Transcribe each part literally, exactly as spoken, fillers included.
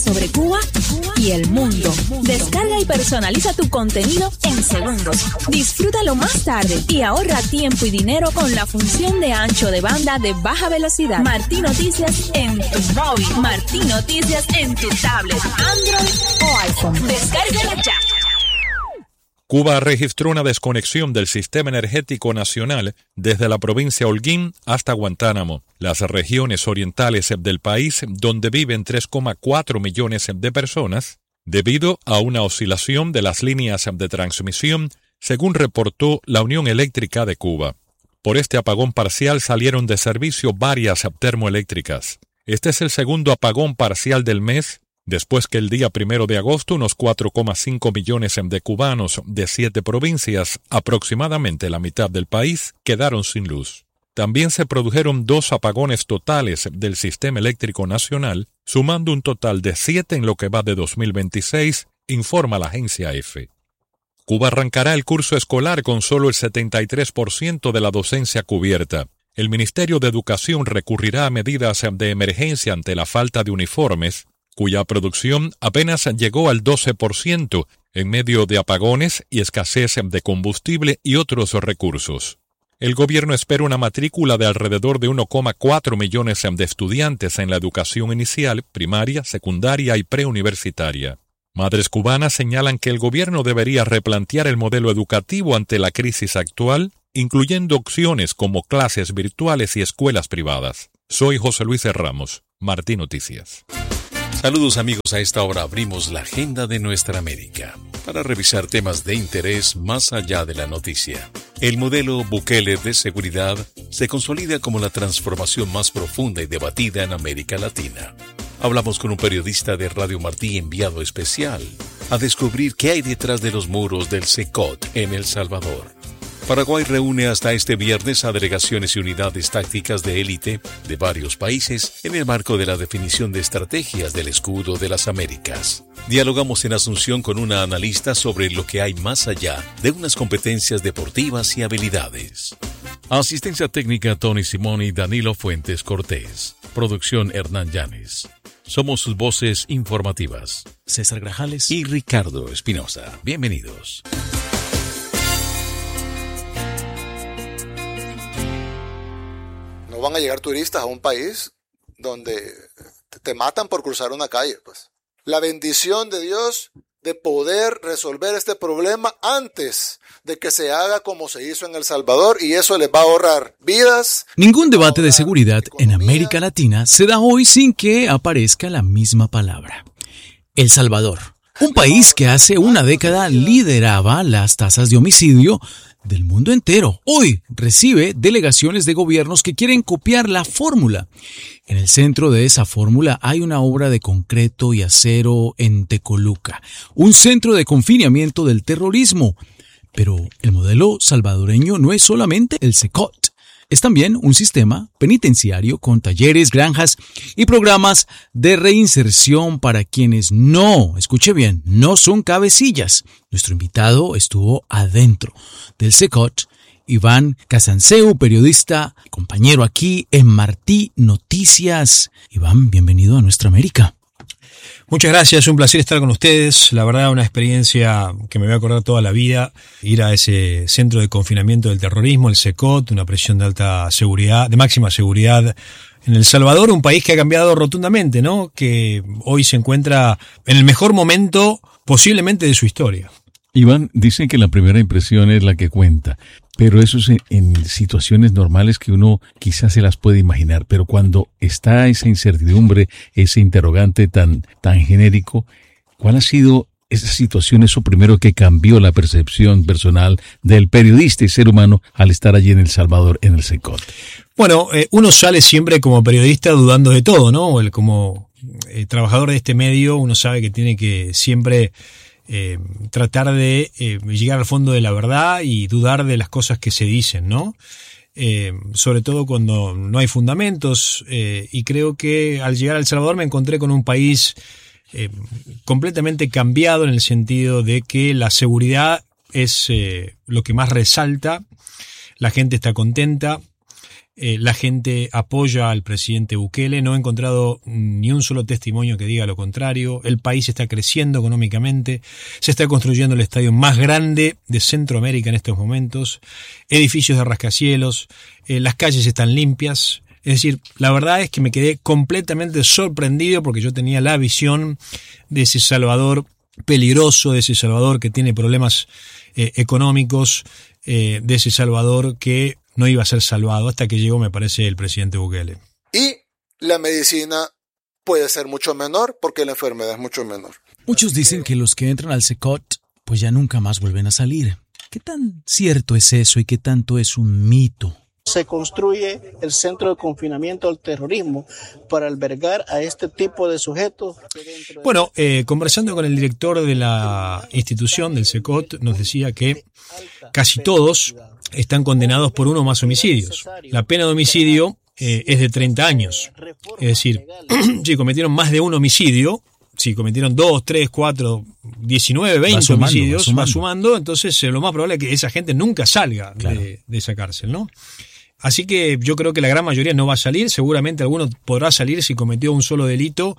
sobre Cuba y el mundo. Descarga y personaliza tu contenido en segundos. Disfrútalo más tarde y ahorra tiempo y dinero con la función de ancho de banda de baja velocidad. Martí Noticias en tu móvil. Martí Noticias en tu tablet, Android o iPhone. Descárgala ya. Cuba registró una desconexión del sistema energético nacional desde la provincia Holguín hasta Guantánamo, las regiones orientales del país donde viven tres coma cuatro millones de personas, debido a una oscilación de las líneas de transmisión, según reportó la Unión Eléctrica de Cuba. Por este apagón parcial salieron de servicio varias termoeléctricas. Este es el segundo apagón parcial del mes, después que el día primero de agosto unos cuatro coma cinco millones de cubanos de siete provincias, aproximadamente la mitad del país, quedaron sin luz. También se produjeron dos apagones totales del sistema eléctrico nacional, sumando un total de siete en lo que va de dos mil veintiséis, informa la agencia EFE. Cuba arrancará el curso escolar con solo el setenta y tres por ciento de la docencia cubierta. El Ministerio de Educación recurrirá a medidas de emergencia ante la falta de uniformes, cuya producción apenas llegó al doce por ciento en medio de apagones y escasez de combustible y otros recursos. El gobierno espera una matrícula de alrededor de uno coma cuatro millones de estudiantes en la educación inicial, primaria, secundaria y preuniversitaria. Madres cubanas señalan que el gobierno debería replantear el modelo educativo ante la crisis actual, incluyendo opciones como clases virtuales y escuelas privadas. Soy José Luis Ramos, Martí Noticias. Saludos amigos, a esta hora abrimos la agenda de Nuestra América para revisar temas de interés más allá de la noticia. El modelo Bukele de seguridad se consolida como la transformación más profunda y debatida en América Latina. Hablamos con un periodista de Radio Martí enviado especial a descubrir qué hay detrás de los muros del SECOT en El Salvador. Paraguay reúne hasta este viernes a delegaciones y unidades tácticas de élite de varios países en el marco de la definición de estrategias del Escudo de las Américas. Dialogamos en Asunción con una analista sobre lo que hay más allá de unas competencias deportivas y habilidades. Asistencia técnica Tony Simón y Danilo Fuentes Cortés. Producción Hernán Llanes. Somos sus voces informativas, César Grajales y Ricardo Espinosa. Bienvenidos. Van a llegar turistas a un país donde te matan por cruzar una calle, pues. La bendición de Dios de poder resolver este problema antes de que se haga como se hizo en El Salvador, y eso les va a ahorrar vidas. Ningún debate de seguridad en América Latina se da hoy sin que aparezca la misma palabra: El Salvador. Un país que hace una década lideraba las tasas de homicidio del mundo entero. Hoy recibe delegaciones de gobiernos que quieren copiar la fórmula. En el centro de esa fórmula hay una obra de concreto y acero en Tecoluca, un centro de confinamiento del terrorismo. Pero el modelo salvadoreño no es solamente el SECOT. Es también un sistema penitenciario con talleres, granjas y programas de reinserción para quienes no, escuche bien, no son cabecillas. Nuestro invitado estuvo adentro del SECOT, Iván Casanseu, periodista, compañero aquí en Martí Noticias. Iván, bienvenido a Nuestra América. Muchas gracias, es un placer estar con ustedes. La verdad, una experiencia que me voy a acordar toda la vida. Ir a ese centro de confinamiento del terrorismo, el SECOT, una prisión de alta seguridad, de máxima seguridad en El Salvador, un país que ha cambiado rotundamente, ¿no? Que hoy se encuentra en el mejor momento posiblemente de su historia. Iván, dicen que la primera impresión es la que cuenta, pero eso es en, en situaciones normales que uno quizás se las puede imaginar, pero cuando está esa incertidumbre, ese interrogante tan, tan genérico, ¿cuál ha sido esa situación, eso primero que cambió la percepción personal del periodista y ser humano al estar allí en El Salvador, en el SECOT? Bueno, eh, uno sale siempre como periodista dudando de todo, ¿no? El, como eh, trabajador de este medio, uno sabe que tiene que siempre Eh, tratar de eh, llegar al fondo de la verdad y dudar de las cosas que se dicen, ¿no? Eh, sobre todo cuando no hay fundamentos, eh, y creo que al llegar a El Salvador me encontré con un país eh, completamente cambiado en el sentido de que la seguridad es eh, lo que más resalta, la gente está contenta, Eh, la gente apoya al presidente Bukele, no he encontrado ni un solo testimonio que diga lo contrario. El país está creciendo económicamente, se está construyendo el estadio más grande de Centroamérica en estos momentos, edificios de rascacielos, eh, las calles están limpias. Es decir, la verdad es que me quedé completamente sorprendido porque yo tenía la visión de ese Salvador peligroso, de ese Salvador que tiene problemas eh, económicos, eh, de ese Salvador que no iba a ser salvado hasta que llegó, me parece, el presidente Bukele. Y la medicina puede ser mucho menor porque la enfermedad es mucho menor. Muchos dicen que los que entran al SECOT pues ya nunca más vuelven a salir. ¿Qué tan cierto es eso y qué tanto es un mito? Se construye el centro de confinamiento al terrorismo para albergar a este tipo de sujetos. Bueno, eh, conversando con el director de la institución del SECOT, nos decía que casi todos están condenados por uno o más homicidios. La pena de homicidio eh, es de treinta años. Es decir, si cometieron más de un homicidio, si cometieron dos, tres, cuatro, diecinueve, veinte sumando, homicidios, va sumando. va sumando, entonces eh, lo más probable es que esa gente nunca salga claro. de, de esa cárcel, ¿no? Así que yo creo que la gran mayoría no va a salir, seguramente alguno podrá salir si cometió un solo delito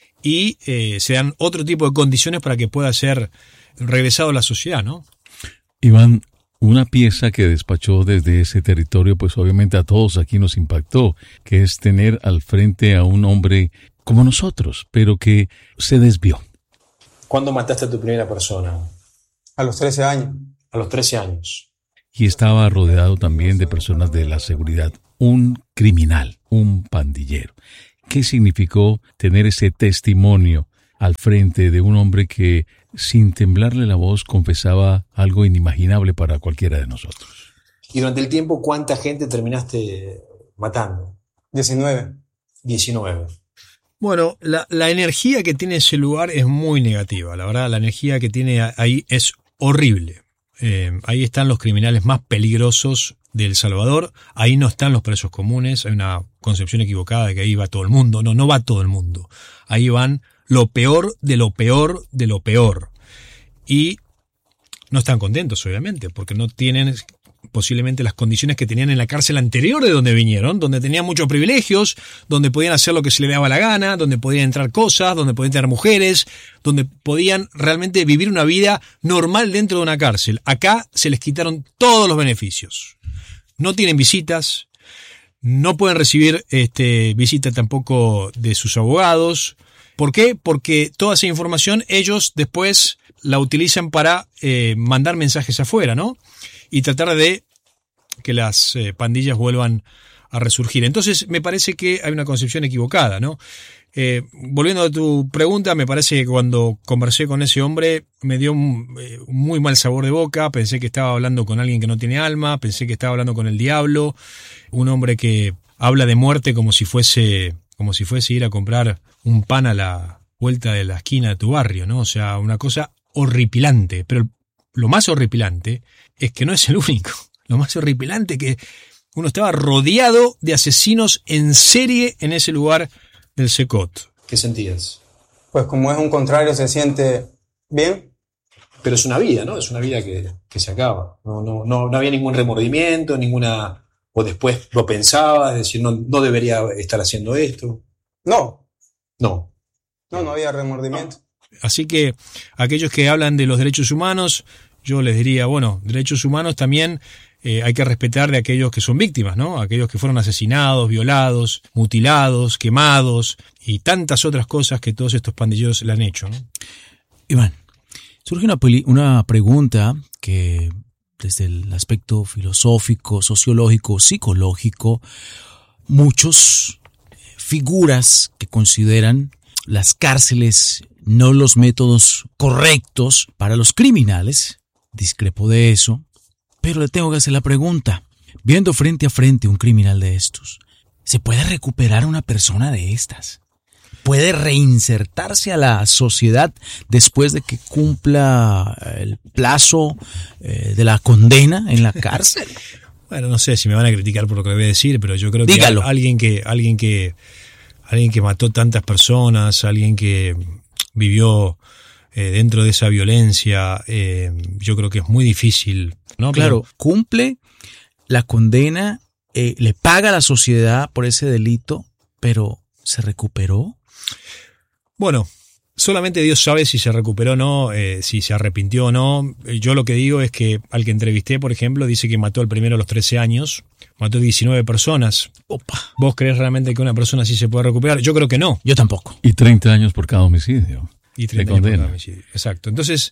y eh, se dan otro tipo de condiciones para que pueda ser regresado a la sociedad, ¿no? Iván, una pieza que despachó desde ese territorio, pues obviamente a todos aquí nos impactó, que es tener al frente a un hombre como nosotros, pero que se desvió. ¿Cuándo mataste a tu primera persona? A los trece años. A los trece años. Y estaba rodeado también de personas de la seguridad. Un criminal, un pandillero. ¿Qué significó tener ese testimonio al frente de un hombre que, sin temblarle la voz, confesaba algo inimaginable para cualquiera de nosotros? Y durante el tiempo, ¿cuánta gente terminaste matando? diecinueve. diecinueve. Bueno, la, la energía que tiene ese lugar es muy negativa. La verdad, la energía que tiene ahí es horrible. Eh, ahí están los criminales más peligrosos de El Salvador. Ahí no están los presos comunes. Hay una concepción equivocada de que ahí va todo el mundo. No, no va todo el mundo. Ahí van lo peor de lo peor de lo peor. Y no están contentos, obviamente, porque no tienen posiblemente las condiciones que tenían en la cárcel anterior de donde vinieron, donde tenían muchos privilegios, donde podían hacer lo que se les daba la gana, donde podían entrar cosas, donde podían tener mujeres, donde podían realmente vivir una vida normal dentro de una cárcel. Acá se les quitaron todos los beneficios. No tienen visitas, no pueden recibir este, visita tampoco de sus abogados. ¿Por qué? Porque toda esa información ellos después la utilizan para eh, mandar mensajes afuera, ¿no? Y tratar de que las eh, pandillas vuelvan a resurgir. Entonces, me parece que hay una concepción equivocada, ¿no? Eh, volviendo a tu pregunta, me parece que cuando conversé con ese hombre me dio un, eh, un muy mal sabor de boca. Pensé que estaba hablando con alguien que no tiene alma, pensé que estaba hablando con el diablo, un hombre que habla de muerte como si fuese, como si fuese ir a comprar un pan a la vuelta de la esquina de tu barrio, ¿no? O sea, una cosa horripilante. Pero lo más horripilante es que no es el único. Lo más horripilante es que uno estaba rodeado de asesinos en serie en ese lugar del SECOT. ¿Qué sentías? Pues como es un contrario, se siente bien. Pero es una vida, ¿no? Es una vida que, que se acaba. No, no, no, no había ningún remordimiento, ninguna... O después lo pensaba, es decir, no, no debería estar haciendo esto. No. No. No, no había remordimiento. Así que aquellos que hablan de los derechos humanos, yo les diría, bueno, derechos humanos también eh, hay que respetar de aquellos que son víctimas, ¿no? Aquellos que fueron asesinados, violados, mutilados, quemados y tantas otras cosas que todos estos pandilleros le han hecho, ¿no? Iván, surge una, peli- una pregunta que desde el aspecto filosófico, sociológico, psicológico, muchos figuras que consideran las cárceles no los métodos correctos para los criminales. Discrepo de eso, pero le tengo que hacer la pregunta. Viendo frente a frente un criminal de estos, ¿se puede recuperar una persona de estas? ¿Puede reinsertarse a la sociedad después de que cumpla el plazo eh, de la condena en la cárcel? Bueno, no sé si me van a criticar por lo que voy a decir, pero yo creo que Dígalo. alguien que alguien que alguien que mató tantas personas, alguien que vivió eh, dentro de esa violencia, eh, yo creo que es muy difícil, ¿no? Claro, Pero, cumple la condena eh, le paga a la sociedad por ese delito, pero ¿se recuperó? Bueno, solamente Dios sabe si se recuperó o no, eh, si se arrepintió o no. Yo lo que digo es que al que entrevisté, por ejemplo, dice que mató al primero a los trece años, mató diecinueve personas. Opa. ¿Vos crees realmente que una persona así se puede recuperar? Yo creo que no. Yo tampoco. Y treinta años por cada homicidio. Y treinta años por cada homicidio, exacto. Entonces,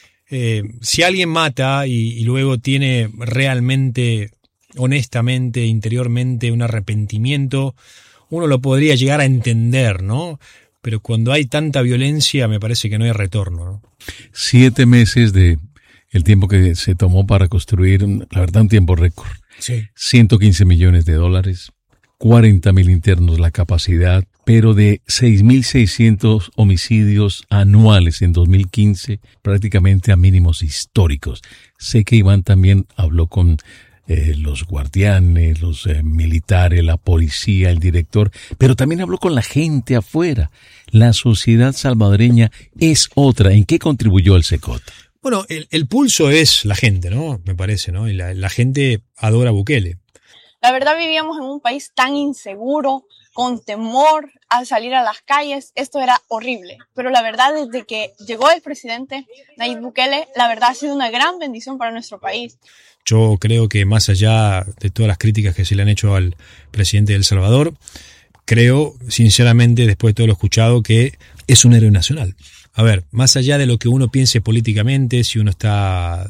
eh, si alguien mata y, y luego tiene realmente, honestamente, interiormente un arrepentimiento, uno lo podría llegar a entender, ¿no? Pero cuando hay tanta violencia me parece que no hay retorno, ¿no? Siete meses de el tiempo que se tomó para construir, la verdad, un tiempo récord. Sí. ciento quince millones de dólares, cuarenta mil internos la capacidad, pero de seis mil seiscientos homicidios anuales en dos mil quince, prácticamente a mínimos históricos. Sé que Iván también habló con Eh, los guardianes, los eh, militares, la policía, el director, pero también habló con la gente afuera. La sociedad salvadoreña es otra. ¿En qué contribuyó el SECOT? Bueno, el, el pulso es la gente, ¿no? Me parece, ¿no? Y la, la gente adora a Bukele. La verdad, vivíamos en un país tan inseguro, con temor al salir a las calles. Esto era horrible. Pero la verdad, desde que llegó el presidente Nayib Bukele, la verdad ha sido una gran bendición para nuestro país. Yo creo que más allá de todas las críticas que se le han hecho al presidente de El Salvador, creo, sinceramente, después de todo lo escuchado, que es un héroe nacional. A ver, más allá de lo que uno piense políticamente, si uno está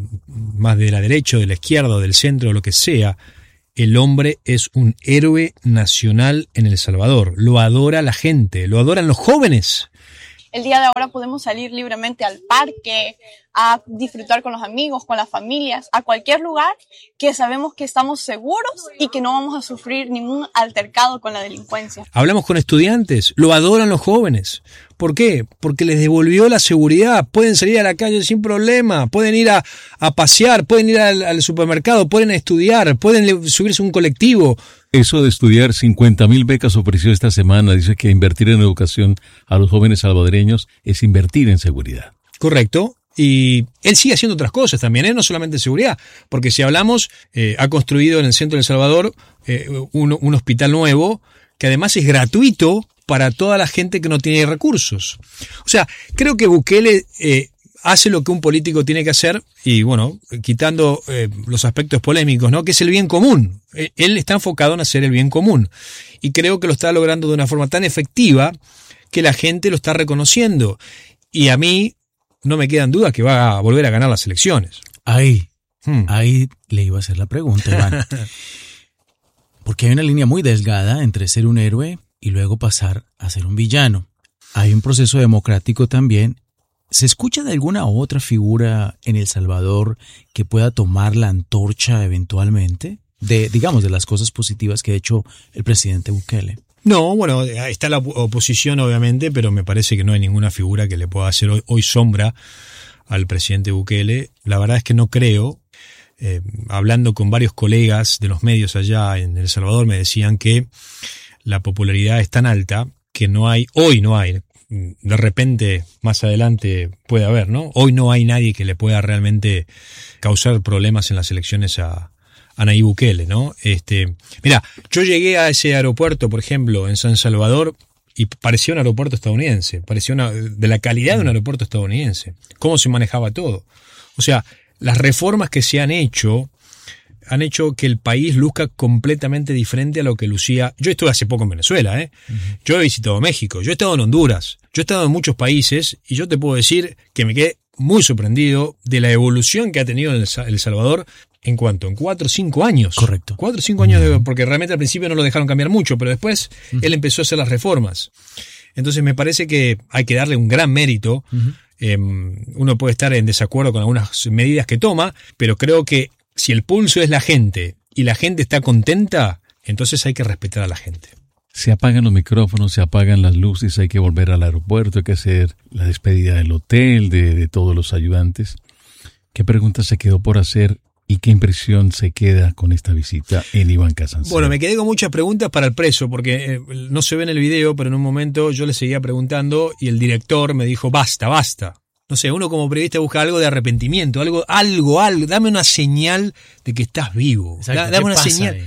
más de la derecha, de la izquierda, o del centro, o lo que sea, el hombre es un héroe nacional en El Salvador. Lo adora la gente, lo adoran los jóvenes. El día de ahora podemos salir libremente al parque, a disfrutar con los amigos, con las familias, a cualquier lugar que sabemos que estamos seguros y que no vamos a sufrir ningún altercado con la delincuencia. Hablamos con estudiantes, lo adoran los jóvenes. ¿Por qué? Porque les devolvió la seguridad. Pueden salir a la calle sin problema, pueden ir a, a pasear, pueden ir al, al supermercado, pueden estudiar, pueden subirse a un colectivo. Eso de estudiar, cincuenta mil becas ofreció esta semana. Dice que invertir en educación a los jóvenes salvadoreños es invertir en seguridad. Correcto. Y él sigue haciendo otras cosas también, ¿eh? No solamente seguridad, porque si hablamos, eh, ha construido en el centro de El Salvador eh, un, un hospital nuevo que además es gratuito para toda la gente que no tiene recursos. O sea, creo que Bukele eh, hace lo que un político tiene que hacer y, bueno, quitando eh, los aspectos polémicos, ¿no? Que es el bien común. Él está enfocado en hacer el bien común y creo que lo está logrando de una forma tan efectiva que la gente lo está reconociendo. Y a mí no me quedan dudas que va a volver a ganar las elecciones. Ahí, Hmm. ahí le iba a hacer la pregunta, Iván. Porque hay una línea muy delgada entre ser un héroe y luego pasar a ser un villano. Hay un proceso democrático también. ¿Se escucha de alguna otra figura en El Salvador que pueda tomar la antorcha eventualmente? De, digamos, de las cosas positivas que ha hecho el presidente Bukele. No, bueno, está la oposición obviamente, pero me parece que no hay ninguna figura que le pueda hacer hoy, hoy sombra al presidente Bukele. La verdad es que no creo. Eh, hablando con varios colegas de los medios allá en El Salvador me decían que la popularidad es tan alta que no hay, hoy no hay, de repente más adelante puede haber, ¿no? Hoy no hay nadie que le pueda realmente causar problemas en las elecciones a a Nayib Bukele, ¿no? Este, mira, yo llegué a ese aeropuerto, por ejemplo, en San Salvador, y parecía un aeropuerto estadounidense, parecía una, de la calidad de un aeropuerto estadounidense, cómo se manejaba todo. O sea, las reformas que se han hecho han hecho que el país luzca completamente diferente a lo que lucía. Yo estuve hace poco en Venezuela, ¿eh? Uh-huh. Yo he visitado México, yo he estado en Honduras, yo he estado en muchos países y yo te puedo decir que me quedé muy sorprendido de la evolución que ha tenido El Salvador. ¿En cuánto? En cuatro o cinco años. Correcto. Cuatro o cinco años, de, porque realmente al principio no lo dejaron cambiar mucho, pero después uh-huh. él empezó a hacer las reformas. Entonces me parece que hay que darle un gran mérito. Uh-huh. Eh, uno puede estar en desacuerdo con algunas medidas que toma, pero creo que si el pulso es la gente y la gente está contenta, entonces hay que respetar a la gente. Se apagan los micrófonos, se apagan las luces, hay que volver al aeropuerto, hay que hacer la despedida del hotel, de, de todos los ayudantes. ¿Qué pregunta se quedó por hacer? ¿Y qué impresión se queda con esta visita en Iván Casansero? Bueno, me quedé con muchas preguntas para el preso, porque eh, no se ve en el video, pero en un momento yo le seguía preguntando y el director me dijo, basta, basta. No sé, uno como periodista busca algo de arrepentimiento, algo, algo, algo. Dame una señal de que estás vivo. Exacto, Dame una pasa, señal. Eh?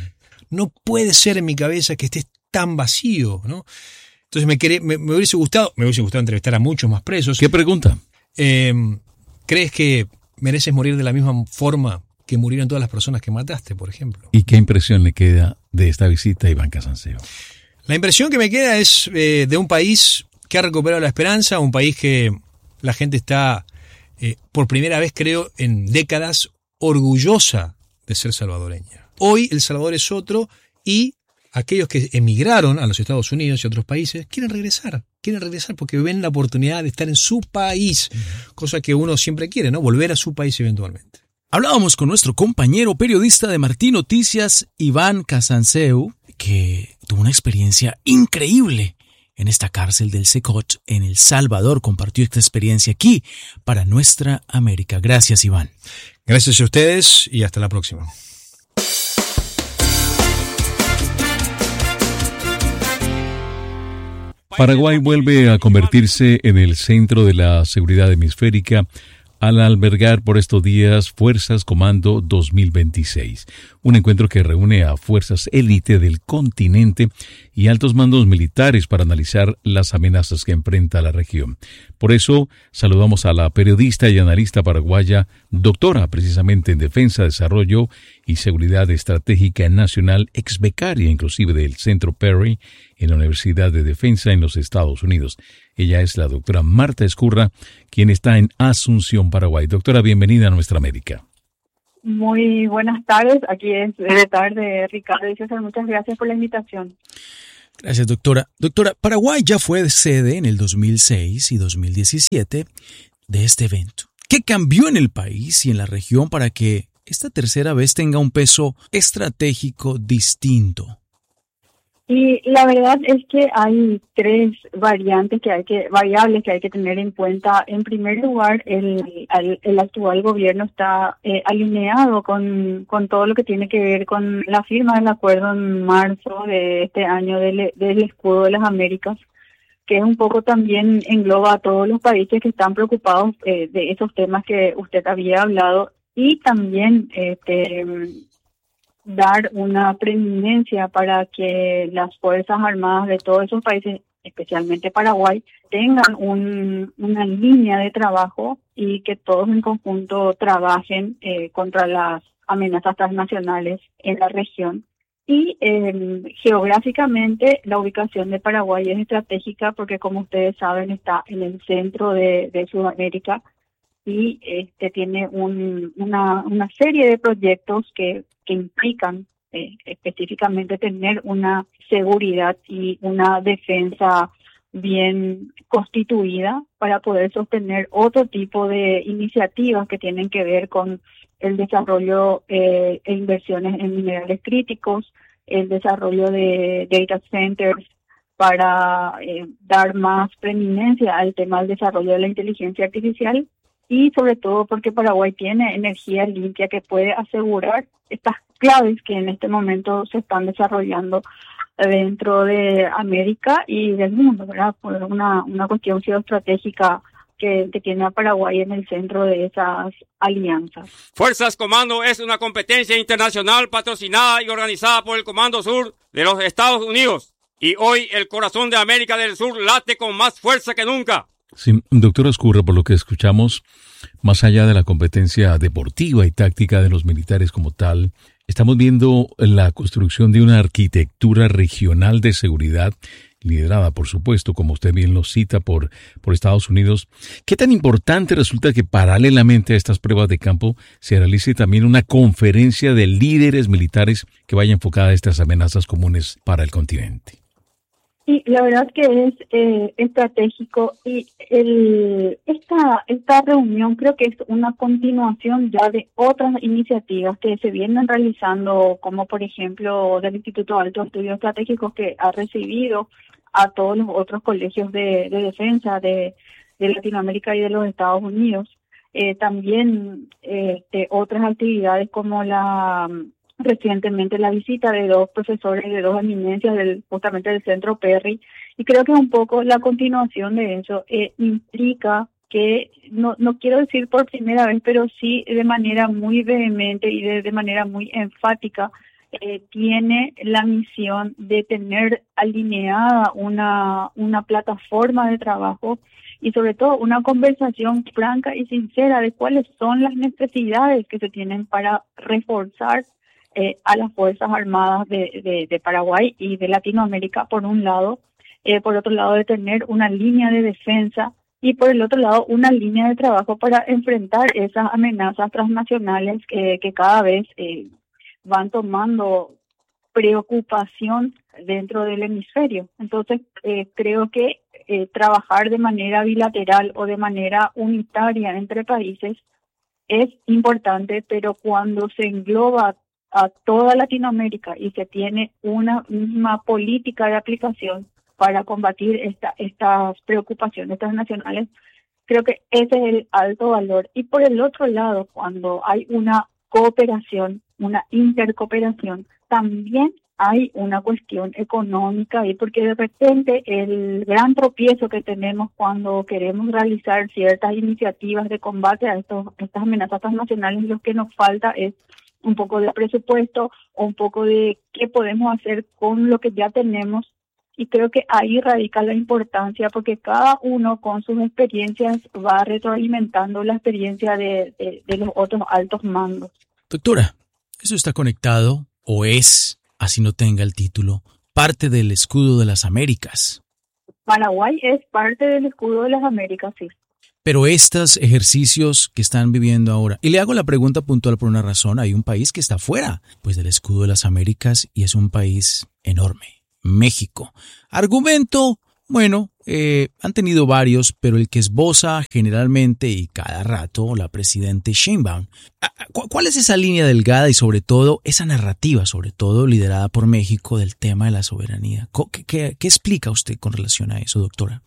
no puede ser en mi cabeza que estés tan vacío, ¿no? Entonces me, quería, me, me hubiese gustado, me hubiese gustado entrevistar a muchos más presos. ¿Qué pregunta? Eh, ¿Crees que mereces morir de la misma forma que murieron todas las personas que mataste, por ejemplo? ¿Y qué impresión le queda de esta visita a Iván Casanseo? La impresión que me queda es eh, de un país que ha recuperado la esperanza, un país que la gente está, eh, por primera vez creo, en décadas, orgullosa de ser salvadoreña. Hoy El Salvador es otro y aquellos que emigraron a los Estados Unidos y otros países quieren regresar, quieren regresar porque ven la oportunidad de estar en su país, uh-huh. cosa que uno siempre quiere, ¿no? Volver a su país eventualmente. Hablábamos con nuestro compañero periodista de Martín Noticias, Iván Casanseo, que tuvo una experiencia increíble en esta cárcel del Secot en El Salvador. Compartió esta experiencia aquí para Nuestra América. Gracias, Iván. Gracias a ustedes y hasta la próxima. Paraguay vuelve a convertirse en el centro de la seguridad hemisférica al albergar por estos días Fuerzas Comando dos mil veintiséis, un encuentro que reúne a fuerzas élite del continente y altos mandos militares para analizar las amenazas que enfrenta la región. Por eso saludamos a la periodista y analista paraguaya, doctora precisamente en Defensa, Desarrollo y Seguridad Estratégica Nacional, ex becaria inclusive del Centro Perry en la Universidad de Defensa en los Estados Unidos. Ella es la doctora Marta Ezcurra, quien está en Asunción, Paraguay. Doctora, bienvenida a Nuestra América. Muy buenas tardes. Aquí es de tarde, Ricardo y César. Muchas gracias por la invitación. Gracias, doctora. Doctora, Paraguay ya fue sede en el dos mil seis y dos mil diecisiete de este evento. ¿Qué cambió en el país y en la región para que esta tercera vez tenga un peso estratégico distinto? Y la verdad es que hay tres variantes que hay que, variables que hay que tener en cuenta. En primer lugar, el, el, el actual gobierno está eh, alineado con, con todo lo que tiene que ver con la firma del acuerdo en marzo de este año del, del Escudo de las Américas, que es un poco también engloba a todos los países que están preocupados eh, de esos temas que usted había hablado, y también este dar una preeminencia para que las Fuerzas Armadas de todos esos países, especialmente Paraguay, tengan un, una línea de trabajo y que todos en conjunto trabajen eh, contra las amenazas transnacionales en la región. Y eh, geográficamente la ubicación de Paraguay es estratégica porque, como ustedes saben, está en el centro de, de Sudamérica y este tiene un, una, una serie de proyectos que, que implican eh, específicamente tener una seguridad y una defensa bien constituida para poder sostener otro tipo de iniciativas que tienen que ver con el desarrollo eh, e inversiones en minerales críticos, el desarrollo de data centers para eh, dar más preeminencia al tema del desarrollo de la inteligencia artificial, y sobre todo porque Paraguay tiene energía limpia que puede asegurar estas claves que en este momento se están desarrollando dentro de América y del mundo, ¿verdad? Por una, una cuestión geoestratégica que, que tiene a Paraguay en el centro de esas alianzas. Fuerzas Comando es una competencia internacional patrocinada y organizada por el Comando Sur de los Estados Unidos. Y hoy el corazón de América del Sur late con más fuerza que nunca. Sí, doctora Ezcurra, por lo que escuchamos, más allá de la competencia deportiva y táctica de los militares como tal, estamos viendo la construcción de una arquitectura regional de seguridad, liderada, por supuesto, como usted bien lo cita, por, por Estados Unidos. ¿Qué tan importante resulta que paralelamente a estas pruebas de campo se realice también una conferencia de líderes militares que vaya enfocada a estas amenazas comunes para el continente? Sí, la verdad que es eh, estratégico y el, esta, esta reunión creo que es una continuación ya de otras iniciativas que se vienen realizando, como por ejemplo del Instituto de Altos Estudios Estratégicos, que ha recibido a todos los otros colegios de, de defensa de, de Latinoamérica y de los Estados Unidos. Eh, también eh, de otras actividades como la... recientemente la visita de dos profesores de dos eminencias del justamente del Centro Perry, y creo que un poco la continuación de eso eh, implica que, no no quiero decir por primera vez, pero sí de manera muy vehemente y de, de manera muy enfática, eh, tiene la misión de tener alineada una, una plataforma de trabajo y sobre todo una conversación franca y sincera de cuáles son las necesidades que se tienen para reforzar eh, a las Fuerzas Armadas de, de, de Paraguay y de Latinoamérica, por un lado, eh, por otro lado de tener una línea de defensa y por el otro lado una línea de trabajo para enfrentar esas amenazas transnacionales que, que cada vez eh, van tomando preocupación dentro del hemisferio. Entonces, eh, creo que eh, trabajar de manera bilateral o de manera unitaria entre países es importante, pero cuando se engloba a toda Latinoamérica y se tiene una misma política de aplicación para combatir esta, estas preocupaciones transnacionales, creo que ese es el alto valor. Y por el otro lado, cuando hay una cooperación, una intercooperación, también hay una cuestión económica ahí, porque de repente el gran tropiezo que tenemos cuando queremos realizar ciertas iniciativas de combate a estos, estas amenazas transnacionales, lo que nos falta es un poco de presupuesto o un poco de qué podemos hacer con lo que ya tenemos. Y creo que ahí radica la importancia, porque cada uno con sus experiencias va retroalimentando la experiencia de, de, de los otros altos mandos. Doctora, ¿eso está conectado o es, así no tenga el título, parte del escudo de las Américas? Paraguay es parte del escudo de las Américas, sí. Pero estos ejercicios que están viviendo ahora, y le hago la pregunta puntual por una razón, hay un país que está fuera pues del escudo de las Américas y es un país enorme, México. Argumento, bueno, eh, han tenido varios, pero el que esboza generalmente y cada rato la presidente Sheinbaum. ¿Cuál es esa línea delgada y sobre todo esa narrativa, sobre todo liderada por México, del tema de la soberanía? ¿Qué, qué, qué explica usted con relación a eso, doctora?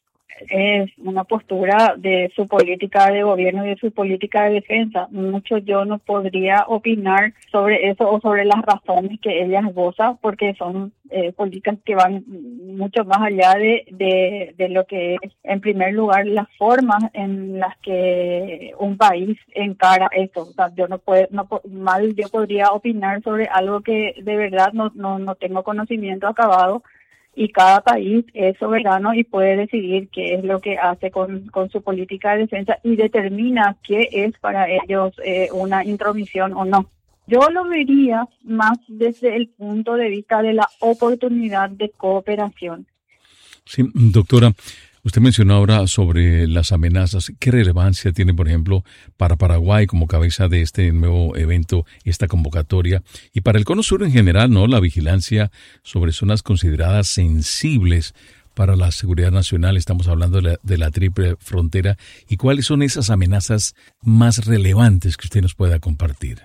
Es una postura de su política de gobierno y de su política de defensa. Mucho yo no podría opinar sobre eso o sobre las razones que ella esboza, porque son eh, políticas que van mucho más allá de, de, de lo que es, en primer lugar, las formas en las que un país encara eso. O sea, yo no puedo, no, mal yo podría opinar sobre algo que de verdad no, no, no tengo conocimiento acabado. Y cada país es soberano y puede decidir qué es lo que hace con, con su política de defensa y determina qué es para ellos eh, una intromisión o no. Yo lo vería más desde el punto de vista de la oportunidad de cooperación. Sí, doctora, usted mencionó ahora sobre las amenazas. ¿Qué relevancia tiene, por ejemplo, para Paraguay como cabeza de este nuevo evento, esta convocatoria, y para el Cono Sur en general, ¿no? La vigilancia sobre zonas consideradas sensibles para la seguridad nacional. Estamos hablando de la, de la triple frontera. ¿Y cuáles son esas amenazas más relevantes que usted nos pueda compartir?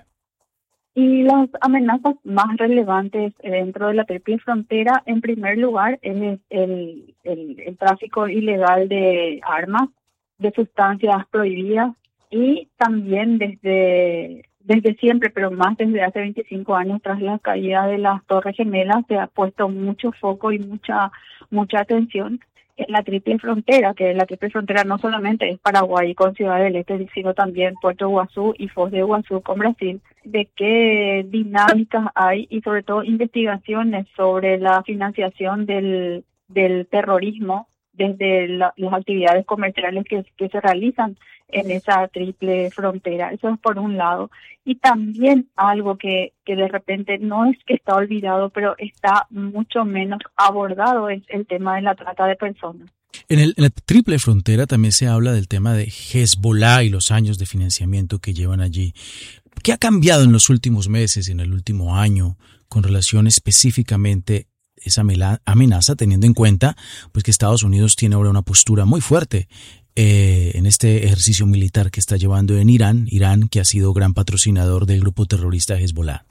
Y las amenazas más relevantes dentro de la triple frontera, en primer lugar, es el, el, el tráfico ilegal de armas, de sustancias prohibidas, y también desde, desde siempre, pero más desde hace veinticinco años, tras la caída de las Torres Gemelas, se ha puesto mucho foco y mucha, mucha atención en la triple frontera, que la triple frontera no solamente es Paraguay con Ciudad del Este, sino también Puerto Iguazú y Foz de Iguazú con Brasil, de qué dinámicas hay y sobre todo investigaciones sobre la financiación del, del terrorismo desde la, las actividades comerciales que, que se realizan en esa triple frontera. Eso es por un lado. Y también algo que, que de repente no es que está olvidado, pero está mucho menos abordado, es el tema de la trata de personas. En, el, en la triple frontera también se habla del tema de Hezbollah y los años de financiamiento que llevan allí. ¿Qué ha cambiado en los últimos meses, en el último año, con relación específicamente esa amenaza, teniendo en cuenta pues que Estados Unidos tiene ahora una postura muy fuerte eh, en este ejercicio militar que está llevando en Irán, Irán que ha sido gran patrocinador del grupo terrorista Hezbollah?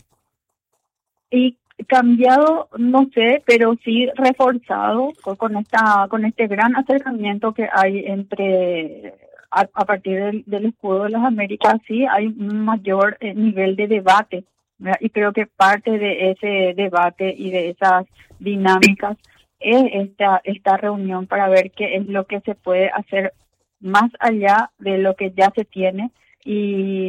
Y cambiado, no sé, pero sí reforzado con esta con este gran acercamiento que hay entre a, a partir del, del escudo de las Américas. Sí hay un mayor eh, nivel de debate, ¿verdad? Y creo que parte de ese debate y de esas dinámicas es esta esta reunión para ver qué es lo que se puede hacer más allá de lo que ya se tiene y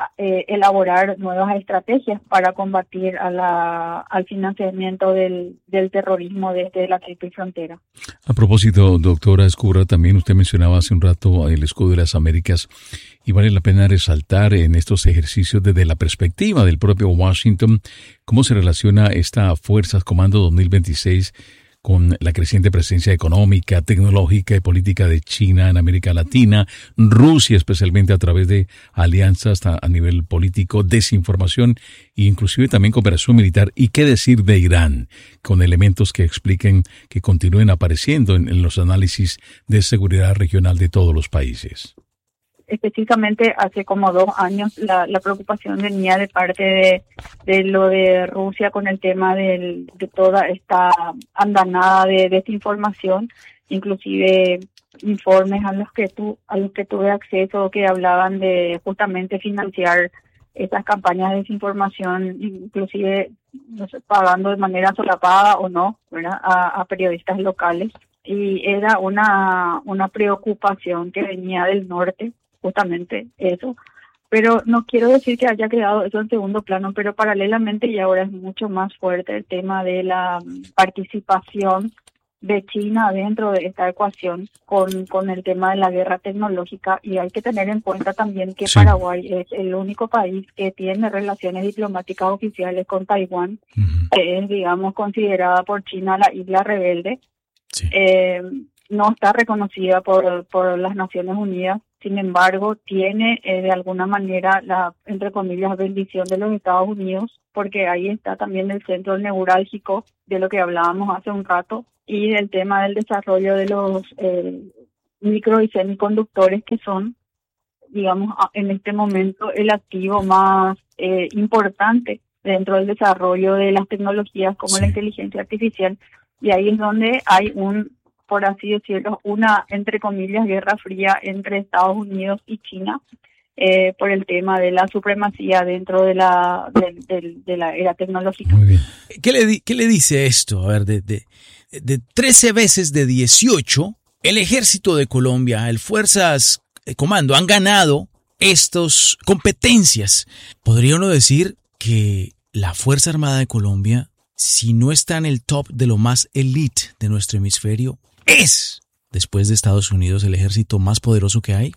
eh, elaborar nuevas estrategias para combatir a la, al financiamiento del, del terrorismo desde la triple frontera. A propósito, doctora Ezcurra, también usted mencionaba hace un rato el escudo de las Américas y vale la pena resaltar en estos ejercicios desde la perspectiva del propio Washington cómo se relaciona esta Fuerzas Comando dos mil veintiséis con la creciente presencia económica, tecnológica y política de China en América Latina, Rusia especialmente a través de alianzas a, a nivel político, desinformación e inclusive también cooperación militar. ¿Y qué decir de Irán? Con elementos que expliquen que continúen apareciendo en, en los análisis de seguridad regional de todos los países. Específicamente hace como dos años la, la preocupación venía de parte de, de lo de Rusia con el tema del, de toda esta andanada de desinformación, inclusive informes a los que tu, a los que tuve acceso que hablaban de justamente financiar estas campañas de desinformación, inclusive no sé, pagando de manera solapada o no, ¿verdad? A, a periodistas locales, y era una una preocupación que venía del norte, justamente eso, pero no quiero decir que haya quedado eso en segundo plano, pero paralelamente y ahora es mucho más fuerte el tema de la participación de China dentro de esta ecuación con, con el tema de la guerra tecnológica, y hay que tener en cuenta también que sí. Paraguay es el único país que tiene relaciones diplomáticas oficiales con Taiwán, uh-huh. que es, digamos, considerada por China la isla rebelde. Sí. Eh, no está reconocida por, por las Naciones Unidas. Sin embargo, tiene eh, de alguna manera la, entre comillas, bendición de los Estados Unidos, porque ahí está también el centro neurálgico de lo que hablábamos hace un rato y del tema del desarrollo de los eh, micro y semiconductores, que son, digamos, en este momento el activo más eh, importante dentro del desarrollo de las tecnologías como sí. la inteligencia artificial. Y ahí es donde hay un, por así decirlo, una, entre comillas, guerra fría entre Estados Unidos y China eh, por el tema de la supremacía dentro de la de, de, de la era tecnológica. Muy bien. ¿Qué le, qué le dice esto? A ver, de, de, de trece veces de dieciocho, el Ejército de Colombia, el Fuerzas de Comando, han ganado estas competencias. ¿Podría uno decir que la Fuerza Armada de Colombia, si no está en el top de lo más elite de nuestro hemisferio, es, después de Estados Unidos, el ejército más poderoso que hay?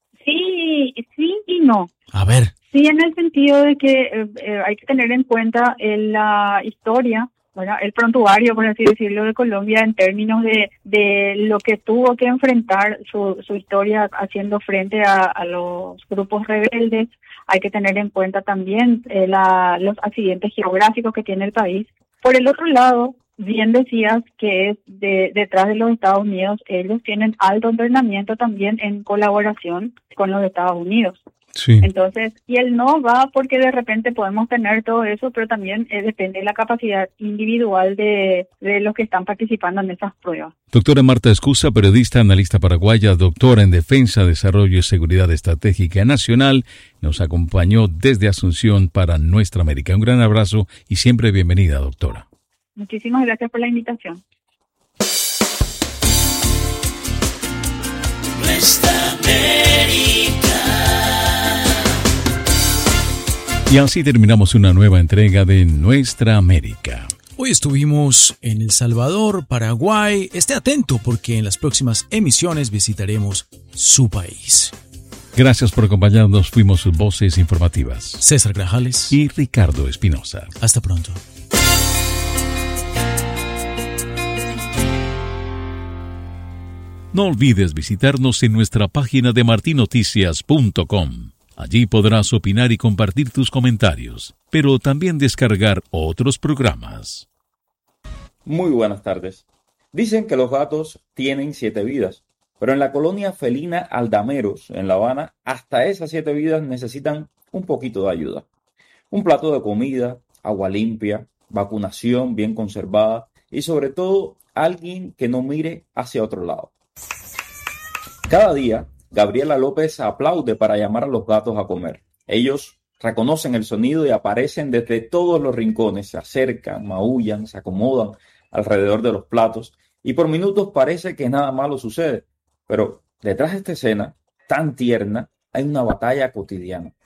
Sí, sí y no. A ver. Sí, en el sentido de que eh, eh, hay que tener en cuenta en la historia, bueno, el prontuario, por así decirlo, de Colombia en términos de, de lo que tuvo que enfrentar su, su historia haciendo frente a, a los grupos rebeldes. Hay que tener en cuenta también eh, la, los accidentes geográficos que tiene el país. Por el otro lado, bien decías que es de, detrás de los Estados Unidos, ellos tienen alto entrenamiento también en colaboración con los Estados Unidos. Sí. Entonces, y el no va porque de repente podemos tener todo eso, pero también eh, depende de la capacidad individual de, de los que están participando en esas pruebas. Doctora Marta Escusa, periodista, analista paraguaya, doctora en Defensa, Desarrollo y Seguridad Estratégica Nacional, nos acompañó desde Asunción para Nuestra América. Un gran abrazo y siempre bienvenida, doctora. Muchísimas gracias por la invitación. Nuestra América. Y así terminamos una nueva entrega de Nuestra América. Hoy estuvimos en El Salvador, Paraguay. Esté atento porque en las próximas emisiones visitaremos su país. Gracias por acompañarnos. Fuimos sus voces informativas, César Grajales y Ricardo Espinosa. Hasta pronto. No olvides visitarnos en nuestra página de martin noticias punto com. Allí podrás opinar y compartir tus comentarios, pero también descargar otros programas. Muy buenas tardes. Dicen que los gatos tienen siete vidas, pero en la colonia felina Aldameros, en La Habana, hasta esas siete vidas necesitan un poquito de ayuda. Un plato de comida, agua limpia, vacunación bien conservada y sobre todo alguien que no mire hacia otro lado. Cada día, Gabriela López aplaude para llamar a los gatos a comer. Ellos reconocen el sonido y aparecen desde todos los rincones, se acercan, maullan, se acomodan alrededor de los platos y por minutos parece que nada malo sucede. Pero detrás de esta escena tan tierna hay una batalla cotidiana.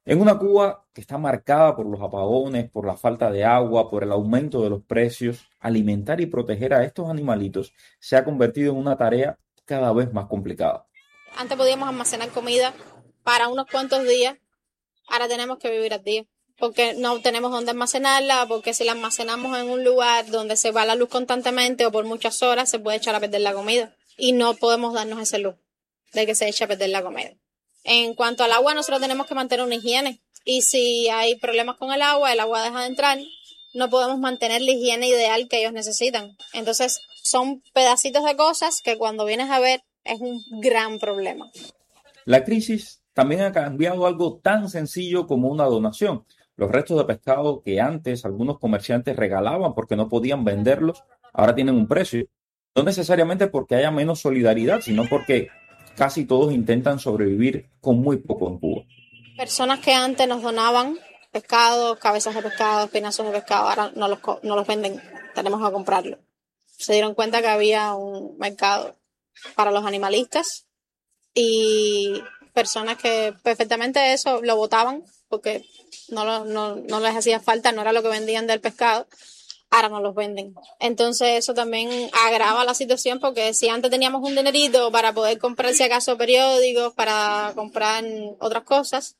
En una Cuba que está marcada por los apagones, por la falta de agua, por el aumento de los precios, alimentar y proteger a estos animalitos se ha convertido en una tarea cada vez más complicada. Antes podíamos almacenar comida para unos cuantos días, ahora tenemos que vivir al día, porque no tenemos dónde almacenarla, porque si la almacenamos en un lugar donde se va la luz constantemente o por muchas horas, se puede echar a perder la comida y no podemos darnos ese lujo de que se eche a perder la comida. En cuanto al agua, nosotros tenemos que mantener una higiene y si hay problemas con el agua, el agua deja de entrar, no podemos mantener la higiene ideal que ellos necesitan. Entonces, son pedacitos de cosas que cuando vienes a ver es un gran problema. La crisis también ha cambiado algo tan sencillo como una donación. Los restos de pescado que antes algunos comerciantes regalaban porque no podían venderlos, ahora tienen un precio. No necesariamente porque haya menos solidaridad, sino porque casi todos intentan sobrevivir con muy poco en Cuba. Personas que antes nos donaban pescado, cabezas de pescado, espinazos de pescado, ahora no los, no los venden, tenemos que comprarlo. Se dieron cuenta que había un mercado para los animalistas y personas que perfectamente eso lo botaban porque no, lo, no, no les hacía falta, no era lo que vendían del pescado, ahora no los venden. Entonces eso también agrava la situación porque si antes teníamos un dinerito para poder comprar si acaso periódicos, para comprar otras cosas,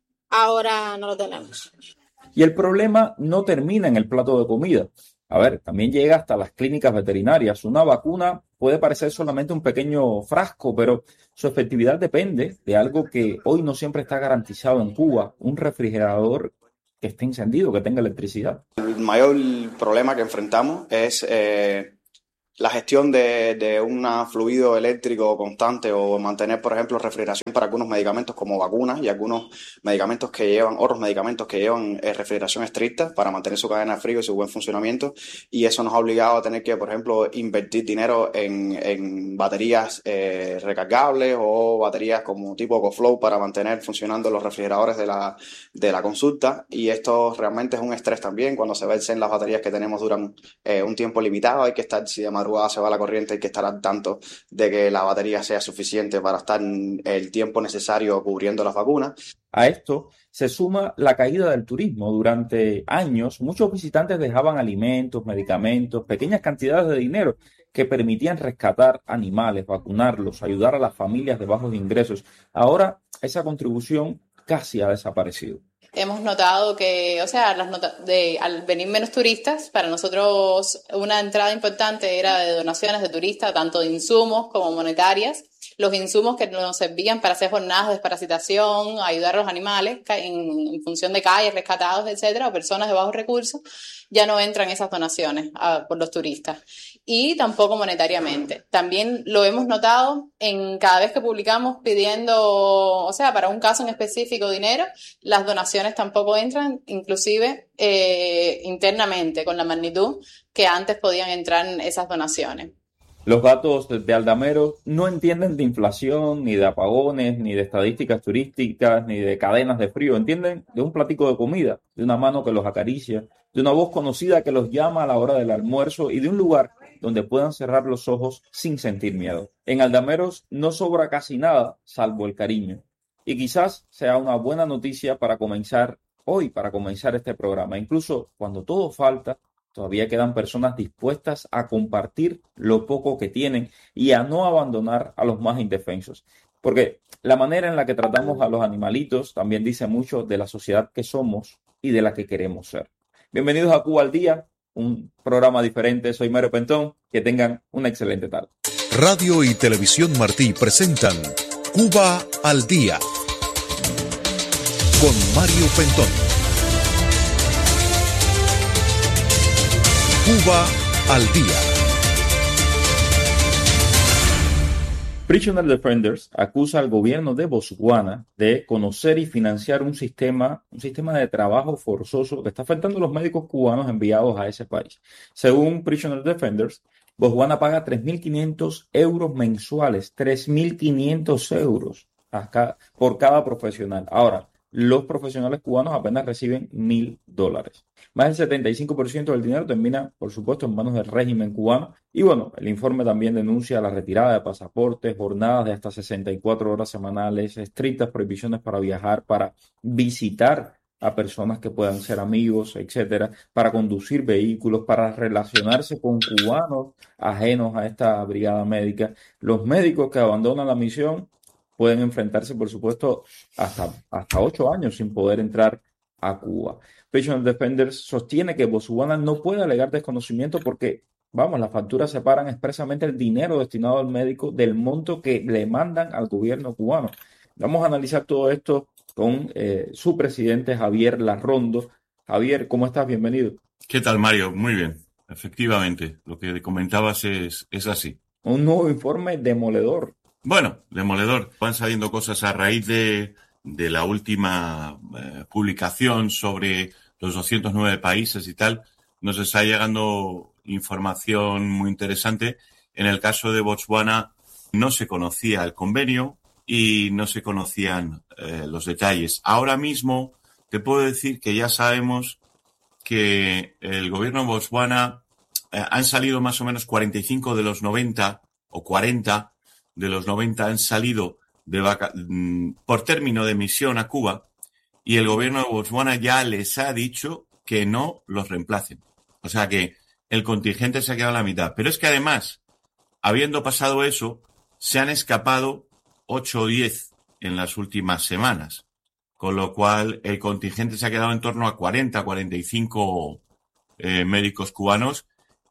ahora no lo tenemos. Y el problema no termina en el plato de comida. A ver, también llega hasta las clínicas veterinarias. Una vacuna puede parecer solamente un pequeño frasco, pero su efectividad depende de algo que hoy no siempre está garantizado en Cuba, un refrigerador que esté encendido, que tenga electricidad. El mayor problema que enfrentamos es eh, la gestión de, de un fluido eléctrico constante o mantener, por ejemplo, refrigeración para algunos medicamentos como vacunas y algunos medicamentos que llevan, otros medicamentos que llevan eh, refrigeración estricta para mantener su cadena de frío y su buen funcionamiento. Y eso nos ha obligado a tener que, por ejemplo, invertir dinero en, en baterías eh, recargables o baterías como tipo EcoFlow para mantener funcionando los refrigeradores de la, de la consulta. Y esto realmente es un estrés también. Cuando se vencen las baterías que tenemos duran eh, un tiempo limitado, hay que estar, si de madrugada se va la corriente, hay que estar al tanto de que la batería sea suficiente para estar el tiempo necesario cubriendo las vacunas. A esto se suma la caída del turismo. Durante años, muchos visitantes dejaban alimentos, medicamentos, pequeñas cantidades de dinero que permitían rescatar animales, vacunarlos, ayudar a las familias de bajos ingresos. Ahora, esa contribución casi ha desaparecido. Hemos notado que, o sea, las nota- de, al venir menos turistas, para nosotros una entrada importante era de donaciones de turistas, tanto de insumos como monetarias. Los insumos que nos servían para hacer jornadas de desparasitación, ayudar a los animales en, en función de calles, rescatados, etcétera, o personas de bajos recursos, ya no entran esas donaciones a, por los turistas. Y tampoco monetariamente. También lo hemos notado en cada vez que publicamos pidiendo, o sea, para un caso en específico dinero, las donaciones tampoco entran, inclusive eh, internamente, con la magnitud que antes podían entrar esas donaciones. Los datos de Aldamero no entienden de inflación, ni de apagones, ni de estadísticas turísticas, ni de cadenas de frío. Entienden de un platico de comida, de una mano que los acaricia, de una voz conocida que los llama a la hora del almuerzo y de un lugar donde puedan cerrar los ojos sin sentir miedo. En Aldameros no sobra casi nada, salvo el cariño. Y quizás sea una buena noticia para comenzar hoy, para comenzar este programa. Incluso cuando todo falta, todavía quedan personas dispuestas a compartir lo poco que tienen y a no abandonar a los más indefensos. Porque la manera en la que tratamos a los animalitos también dice mucho de la sociedad que somos y de la que queremos ser. Bienvenidos a Cuba al Día, un programa diferente. Soy Mario Pentón. Que tengan una excelente tarde. Radio y Televisión Martí presentan Cuba al Día con Mario Pentón. Cuba al Día. Prisoner Defenders acusa al gobierno de Botswana de conocer y financiar un sistema, un sistema de trabajo forzoso que está afectando a los médicos cubanos enviados a ese país. Según Prisoner Defenders, Botswana paga tres mil quinientos euros mensuales, tres mil quinientos euros acá, por cada profesional. Ahora, los profesionales cubanos apenas reciben mil dólares. Más del setenta y cinco por ciento del dinero termina, por supuesto, en manos del régimen cubano. Y bueno, el informe también denuncia la retirada de pasaportes, jornadas de hasta sesenta y cuatro horas semanales, estrictas prohibiciones para viajar, para visitar a personas que puedan ser amigos, etcétera, para conducir vehículos, para relacionarse con cubanos ajenos a esta brigada médica. Los médicos que abandonan la misión pueden enfrentarse, por supuesto, hasta, hasta ocho años sin poder entrar a Cuba. Patient Defenders sostiene que Botswana no puede alegar desconocimiento porque, vamos, las facturas separan expresamente el dinero destinado al médico del monto que le mandan al gobierno cubano. Vamos a analizar todo esto con eh, su presidente Javier Larrondo. Javier, ¿cómo estás? Bienvenido. ¿Qué tal, Mario? Muy bien. Efectivamente, lo que comentabas es, es así. Un nuevo informe demoledor. Bueno, demoledor. Van saliendo cosas a raíz de, de la última eh, publicación sobre los doscientos nueve países y tal. Nos está llegando información muy interesante. En el caso de Botswana no se conocía el convenio y no se conocían eh, los detalles. Ahora mismo te puedo decir que ya sabemos que el gobierno de Botswana eh, han salido más o menos cuarenta y cinco de los noventa o cuarenta de los noventa han salido de vaca por término de misión a Cuba y el gobierno de Botswana ya les ha dicho que no los reemplacen. O sea que el contingente se ha quedado a la mitad. Pero es que además, habiendo pasado eso, se han escapado ocho o diez en las últimas semanas. Con lo cual el contingente se ha quedado en torno a cuarenta, cuarenta y cinco eh, médicos cubanos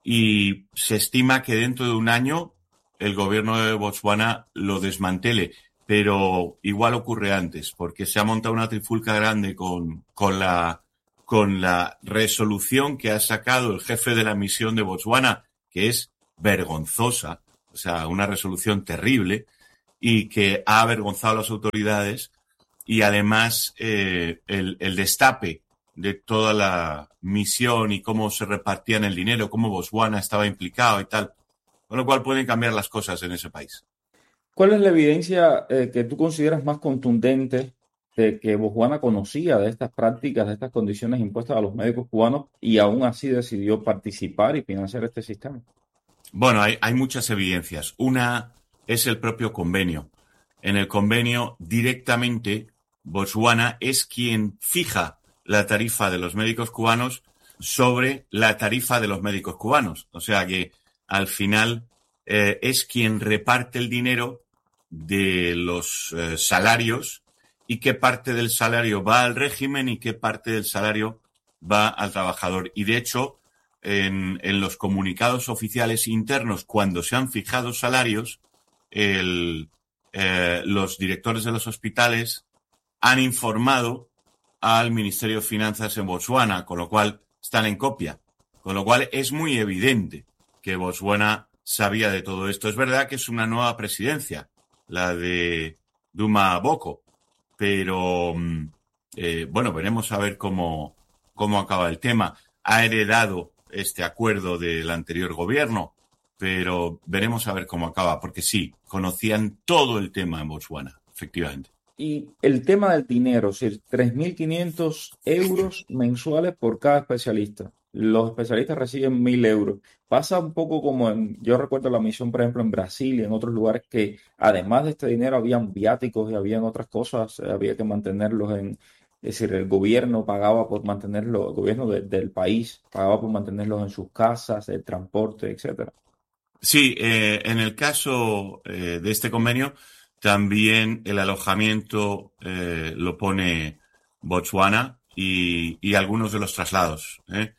y se estima que dentro de un año el gobierno de Botswana lo desmantele, pero igual ocurre antes, porque se ha montado una trifulca grande con, con, la, con la resolución que ha sacado el jefe de la misión de Botswana, que es vergonzosa, o sea, una resolución terrible, y que ha avergonzado a las autoridades, y además eh, el, el destape de toda la misión y cómo se repartían el dinero, cómo Botswana estaba implicado y tal. Con lo cual pueden cambiar las cosas en ese país. ¿Cuál es la evidencia eh, que tú consideras más contundente de que Botswana conocía de estas prácticas, de estas condiciones impuestas a los médicos cubanos y aún así decidió participar y financiar este sistema? Bueno, hay, hay muchas evidencias. Una es el propio convenio. En el convenio directamente Botswana es quien fija la tarifa de los médicos cubanos sobre la tarifa de los médicos cubanos. O sea que al final eh, es quien reparte el dinero de los eh, salarios y qué parte del salario va al régimen y qué parte del salario va al trabajador. Y de hecho, en, en los comunicados oficiales internos, cuando se han fijado salarios, el, eh, los directores de los hospitales han informado al Ministerio de Finanzas en Botswana, con lo cual están en copia. Con lo cual es muy evidente que Botswana sabía de todo esto. Es verdad que es una nueva presidencia, la de Duma Boko, pero eh, bueno, veremos a ver cómo, cómo acaba el tema. Ha heredado este acuerdo del anterior gobierno, pero veremos a ver cómo acaba, porque sí, conocían todo el tema en Botswana, efectivamente. Y el tema del dinero, es decir, tres mil quinientos euros mensuales por cada especialista. Los especialistas reciben mil euros. Pasa un poco como en, yo recuerdo la misión, por ejemplo, en Brasil y en otros lugares que además de este dinero habían viáticos y habían otras cosas, había que mantenerlos en, es decir, el gobierno pagaba por mantenerlos, el gobierno de, del país pagaba por mantenerlos en sus casas, el transporte, etcétera. Sí, eh, en el caso eh, de este convenio, también el alojamiento eh, lo pone Botswana y, y algunos de los traslados, ¿eh?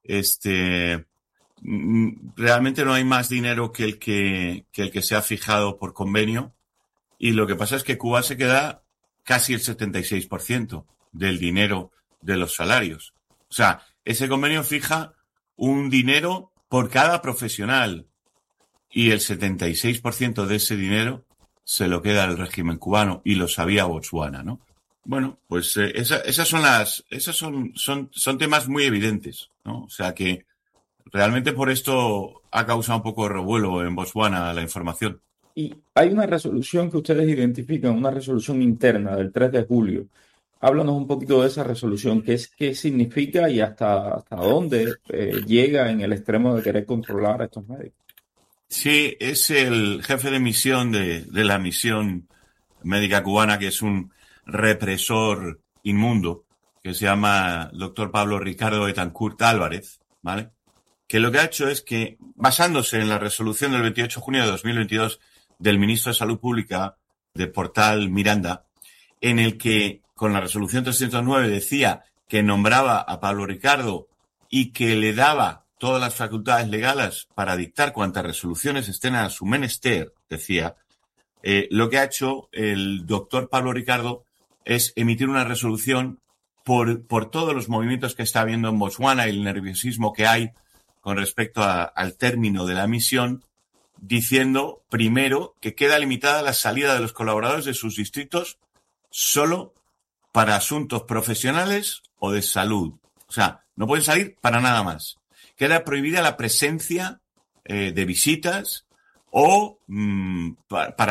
Este, realmente no hay más dinero que el que, que el que se ha fijado por convenio y lo que pasa es que Cuba se queda casi el setenta y seis por ciento del dinero de los salarios. O sea, ese convenio fija un dinero por cada profesional y el setenta y seis por ciento de ese dinero se lo queda el régimen cubano y lo sabía Botswana, ¿no? Bueno, pues eh, esa, esas son las, esas son, son, son temas muy evidentes, ¿no? O sea que realmente por esto ha causado un poco de revuelo en Botswana la información. Y hay una resolución que ustedes identifican, una resolución interna del tres de julio, Háblanos un poquito de esa resolución, qué es, qué significa y hasta, hasta dónde eh, llega en el extremo de querer controlar a estos médicos. Sí, es el jefe de misión de, de la misión médica cubana, que es un represor inmundo, que se llama doctor Pablo Ricardo Betancourt Álvarez, ¿vale? Que lo que ha hecho es que, basándose en la resolución del veintiocho de junio de dos mil veintidós del ministro de Salud Pública de Portal Miranda, en el que con la resolución trescientos nueve decía que nombraba a Pablo Ricardo y que le daba todas las facultades legales para dictar cuantas resoluciones estén a su menester, decía, eh, lo que ha hecho el doctor Pablo Ricardo es emitir una resolución por, por todos los movimientos que está habiendo en Botswana y el nerviosismo que hay con respecto a, al término de la misión, diciendo, primero, que queda limitada la salida de los colaboradores de sus distritos solo para asuntos profesionales o de salud. O sea, no pueden salir para nada más. Queda prohibida la presencia eh, de visitas o mmm, para